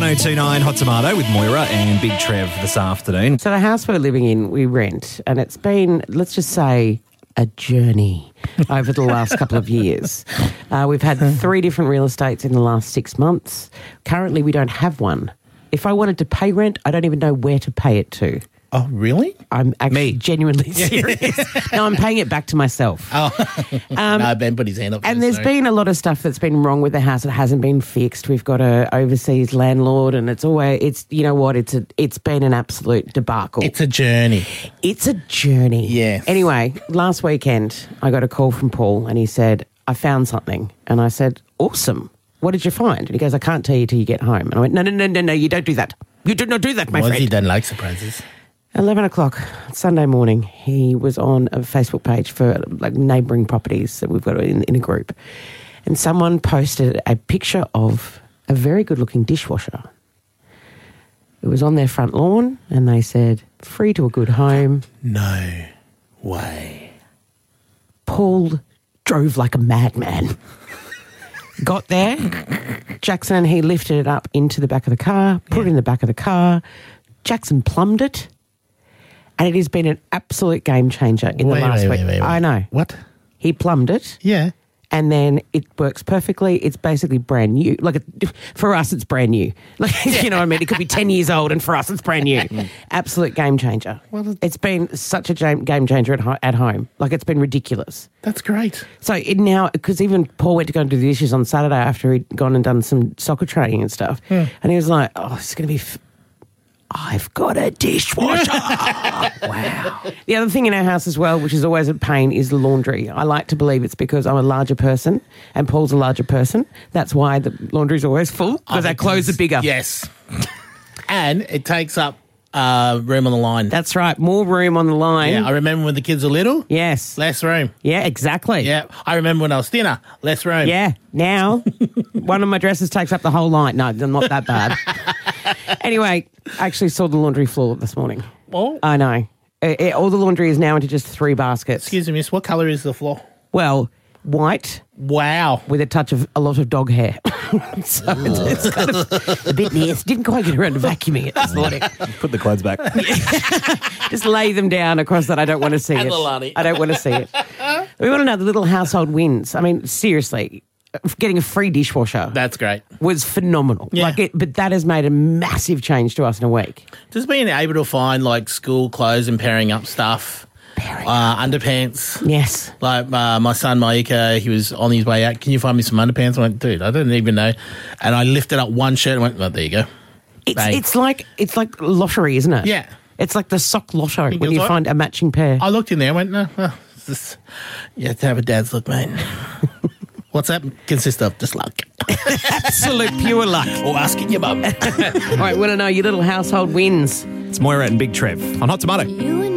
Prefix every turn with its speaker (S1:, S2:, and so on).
S1: 1029 Hot Tomato with Moira and Big Trev this afternoon.
S2: So the house we're living in, we rent, and it's been, let's just say, a journey over the last couple of years. We've had 3 different real estates in the last 6 months. Currently, we don't have one. If I wanted to pay rent, I don't even know where to pay it to.
S3: Oh, really?
S2: I'm actually genuinely serious. No, I'm paying it back to myself.
S3: Oh, no, Ben put his hand up.
S2: And there's been a lot of stuff that's been wrong with the house. It hasn't been fixed. We've got a overseas landlord, and it's you know what? It's been an absolute debacle.
S3: It's a journey.
S2: It's a journey.
S3: Yes.
S2: Anyway, last weekend I got a call from Paul, and he said, "I found something," and I said, "Awesome. What did you find?" And he goes, "I can't tell you till you get home." And I went, No, you don't do that. You do not do that, my friend.
S3: He don't like surprises.
S2: 11 o'clock Sunday morning, he was on a Facebook page for like neighbouring properties that we've got in a group. And someone posted a picture of a very good-looking dishwasher. It was on their front lawn, and they said, "Free to a good home."
S3: No way.
S2: Paul drove like a madman. Got there, Jackson and he lifted it up into the back of the car, put it in the back of the car. Jackson plumbed it. And it has been an absolute game changer in the last week.
S3: Wait.
S2: I know.
S3: What?
S2: He plumbed it.
S3: Yeah.
S2: And then it works perfectly. It's basically brand new. For us, it's brand new. You know what I mean? It could be 10 years old, and for us, it's brand new. Absolute game changer. Well, it's been such a game changer at home. It's been ridiculous.
S3: That's great.
S2: So now, because even Paul went to go and do the dishes on Saturday after he'd gone and done some soccer training and stuff. And he was like, "Oh, it's going to be... I've got a dishwasher." Wow. The other thing in our house as well, which is always a pain, is the laundry. I like to believe it's because I'm a larger person and Paul's a larger person. That's why the laundry's always full, because our clothes are bigger.
S3: Yes. And it takes up room on the line.
S2: That's right. More room on the line.
S3: Yeah, I remember when the kids were little.
S2: Yes.
S3: Less room.
S2: Yeah, exactly.
S3: Yeah. I remember when I was thinner. Less room.
S2: Yeah. Now, one of my dresses takes up the whole line. No, they're not that bad. Anyway, I actually saw the laundry floor this morning.
S3: Oh.
S2: I know. All the laundry is now into just 3 baskets.
S3: Excuse me, miss. What colour is the floor?
S2: Well, white.
S3: Wow.
S2: With a lot of dog hair. So it's kind of a bit nasty. Didn't quite get around to vacuuming it this morning.
S1: Put the clothes back.
S2: Just lay them down across that. I don't want to see it. I don't want to see it. We want to know the little household wins. I mean, seriously, getting a free dishwasher.
S3: That's great.
S2: Was phenomenal.
S3: Yeah.
S2: But that has made a massive change to us in a week.
S3: Just being able to find school clothes and pairing up stuff. Underpants.
S2: Yes.
S3: My son, Maika, he was on his way out. "Can you find me some underpants?" I went, "Dude, I don't even know." And I lifted up one shirt and went, "Well, there you go."
S2: It's like lottery, isn't it?
S3: Yeah.
S2: It's like the sock lotto when you
S3: like,
S2: find a matching pair.
S3: I looked in there and went, "No, well, you have to have a dad's look, mate." What's that consist of? Just luck.
S2: Absolute pure luck.
S3: Or asking your mum.
S2: All right, want to know your little household wins.
S1: It's Moira and Big Trev on Hot Tomato.